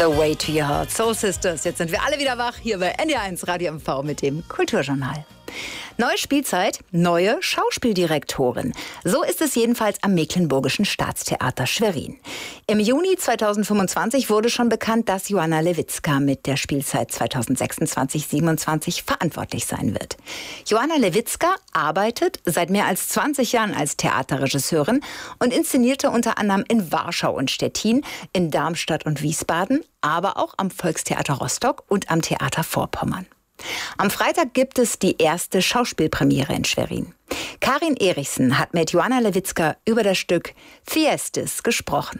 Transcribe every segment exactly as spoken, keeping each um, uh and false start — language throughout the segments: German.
The Way to Your Heart, Soul Sisters. Jetzt sind wir alle wieder wach hier bei N D R eins Radio M V mit dem Kulturjournal. Neue Spielzeit, neue Schauspieldirektorin. So ist es jedenfalls am Mecklenburgischen Staatstheater Schwerin. Im Juni zweitausendfünfundzwanzig wurde schon bekannt, dass Joanna Lewitzka mit der Spielzeit zweitausendsechsundzwanzig siebenundzwanzig verantwortlich sein wird. Joanna Lewitzka arbeitet seit mehr als zwanzig Jahren als Theaterregisseurin und inszenierte unter anderem in Warschau und Stettin, in Darmstadt und Wiesbaden, aber auch am Volkstheater Rostock und am Theater Vorpommern. Am Freitag gibt es die erste Schauspielpremiere in Schwerin. Karin Erichsen hat mit Joanna Lewitzka über das Stück Fiestes gesprochen.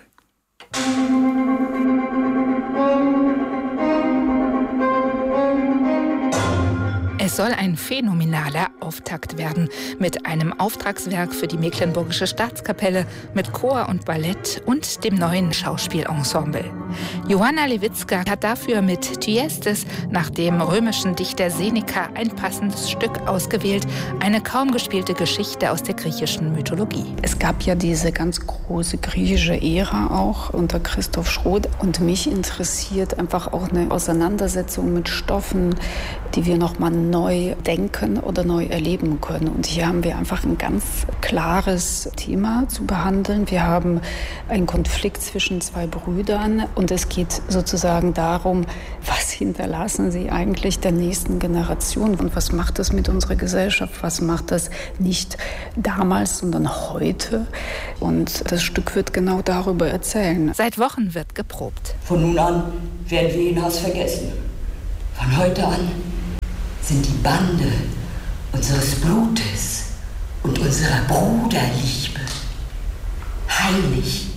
Es soll ein phänomenaler Auftakt werden mit einem Auftragswerk für die Mecklenburgische Staatskapelle, mit Chor und Ballett und dem neuen Schauspielensemble. Joanna Lewitzka hat dafür mit Thyestes nach dem römischen Dichter Seneca ein passendes Stück ausgewählt, eine kaum gespielte Geschichte aus der griechischen Mythologie. Es gab ja diese ganz große griechische Ära auch unter Christoph Schroth und mich interessiert einfach auch eine Auseinandersetzung mit Stoffen, die wir noch mal neu denken oder neu erleben können. Und hier haben wir einfach ein ganz klares Thema zu behandeln. Wir haben einen Konflikt zwischen zwei Brüdern und es geht sozusagen darum, was hinterlassen sie eigentlich der nächsten Generation und was macht das mit unserer Gesellschaft, was macht das nicht damals, sondern heute. Und das Stück wird genau darüber erzählen. Seit Wochen wird geprobt. Von nun an werden wir ihn Hass vergessen. Von heute an sind die Bande unseres Blutes und unserer Bruderliebe heilig.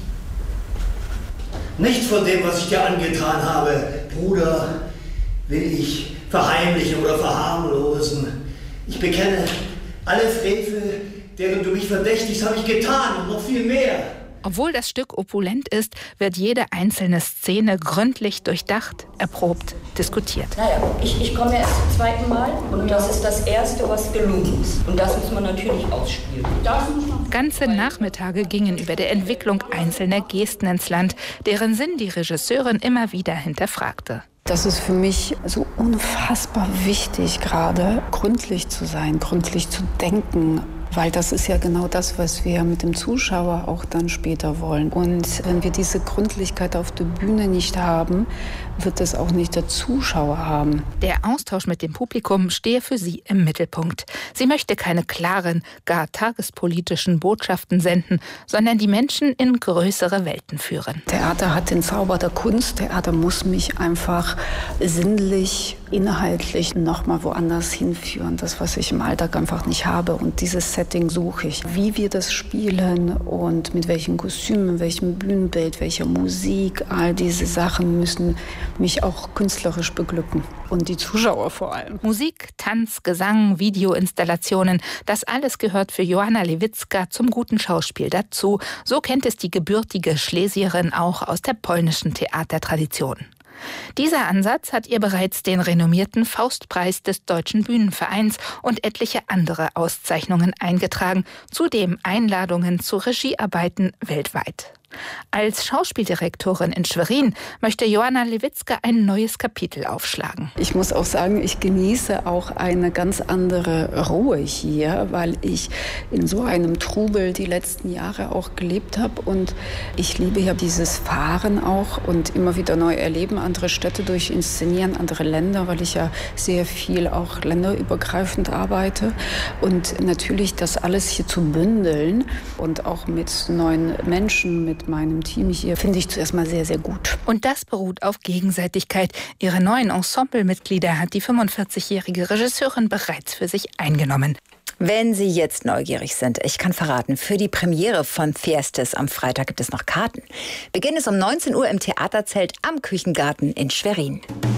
Nichts von dem, was ich dir angetan habe, Bruder, will ich verheimlichen oder verharmlosen. Ich bekenne, alle Frevel, deren du mich verdächtigst, habe ich getan und noch viel mehr. Obwohl das Stück opulent ist, wird jede einzelne Szene gründlich durchdacht, erprobt, diskutiert. Naja, ich, ich komme erst zum zweiten Mal und das ist das Erste, was gelungen ist. Und das muss man natürlich ausspielen. Ganze Nachmittage gingen über der Entwicklung einzelner Gesten ins Land, deren Sinn die Regisseurin immer wieder hinterfragte. Das ist für mich so unfassbar wichtig, gerade gründlich zu sein, gründlich zu denken. Weil das ist ja genau das, was wir mit dem Zuschauer auch dann später wollen. Und wenn wir diese Gründlichkeit auf der Bühne nicht haben, wird es auch nicht der Zuschauer haben. Der Austausch mit dem Publikum stehe für sie im Mittelpunkt. Sie möchte keine klaren, gar tagespolitischen Botschaften senden, sondern die Menschen in größere Welten führen. Theater hat den Zauber der Kunst. Theater muss mich einfach sinnlich, inhaltlich noch mal woanders hinführen. Das, was ich im Alltag einfach nicht habe. Und dieses Setting suche ich. Wie wir das spielen und mit welchen Kostümen, welchem Bühnenbild, welcher Musik, all diese Sachen müssen mich auch künstlerisch beglücken. Und die Zuschauer vor allem. Musik, Tanz, Gesang, Videoinstallationen, das alles gehört für Joanna Lewitzka zum guten Schauspiel dazu. So kennt es die gebürtige Schlesierin auch aus der polnischen Theatertradition. Dieser Ansatz hat ihr bereits den renommierten Faustpreis des Deutschen Bühnenvereins und etliche andere Auszeichnungen eingetragen, zudem Einladungen zu Regiearbeiten weltweit. Als Schauspieldirektorin in Schwerin möchte Joanna Lewitzka ein neues Kapitel aufschlagen. Ich muss auch sagen, ich genieße auch eine ganz andere Ruhe hier, weil ich in so einem Trubel die letzten Jahre auch gelebt habe. Und ich liebe ja dieses Fahren auch und immer wieder neu erleben, andere Städte durch Inszenieren, andere Länder, weil ich ja sehr viel auch länderübergreifend arbeite. Und natürlich das alles hier zu bündeln und auch mit neuen Menschen, mit meinem Team hier, finde ich zuerst mal sehr, sehr gut. Und das beruht auf Gegenseitigkeit. Ihre neuen Ensemblemitglieder hat die fünfundvierzigjährige Regisseurin bereits für sich eingenommen. Wenn Sie jetzt neugierig sind, ich kann verraten, für die Premiere von Fiestes am Freitag gibt es noch Karten. Beginn ist um neunzehn Uhr im Theaterzelt am Küchengarten in Schwerin.